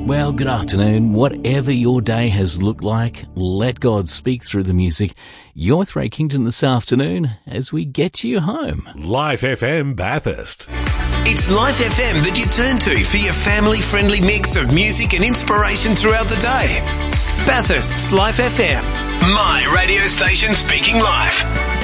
Well, good afternoon. Whatever your day has looked like, let God speak through the music. You're with Ray Kington this afternoon as we get you home. Life FM Bathurst. It's Life FM that you turn to for your family-friendly mix of music and inspiration throughout the day. Bathurst's Life FM, my radio station speaking live.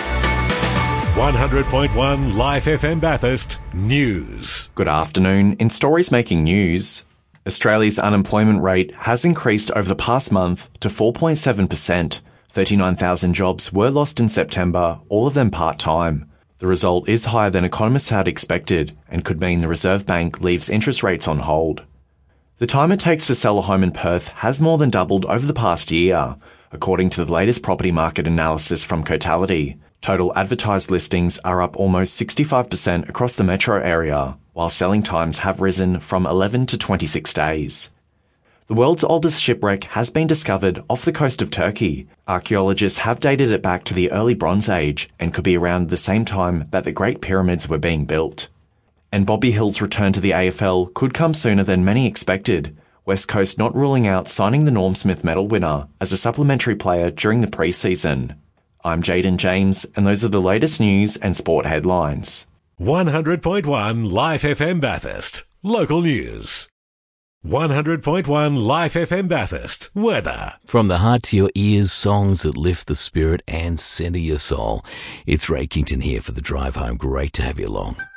100.1 Life FM Bathurst News. Good afternoon. In stories making news, Australia's unemployment rate has increased over the past month to 4.7%. 39,000 jobs were lost in September, all of them part-time. The result is higher than economists had expected and could mean the Reserve Bank leaves interest rates on hold. The time it takes to sell a home in Perth has more than doubled over the past year, according to the latest property market analysis from Cotality. Total advertised listings are up almost 65% across the metro area, while selling times have risen from 11 to 26 days. The world's oldest shipwreck has been discovered off the coast of Turkey. Archaeologists have dated it back to the early Bronze Age and could be around the same time that the Great Pyramids were being built. And Bobby Hill's return to the AFL could come sooner than many expected, West Coast not ruling out signing the Norm Smith Medal winner as a supplementary player during the pre-season. I'm Jaden James, and those are the latest news and sport headlines. 100.1 Life FM Bathurst. Local news. 100.1 Life FM Bathurst. Weather. From the heart to your ears, songs that lift the spirit and centre your soul. It's Ray Kington here for the drive home. Great to have you along.